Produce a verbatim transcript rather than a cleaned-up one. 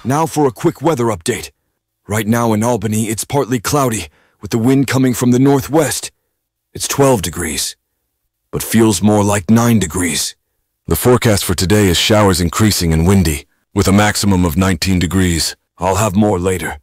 Now for a quick weather update. Right now in Albany, it's partly cloudy, with the wind coming from the northwest. It's twelve degrees, but feels more like nine degrees. The forecast for today is showers increasing and windy, with a maximum of nineteen degrees. I'll have more later.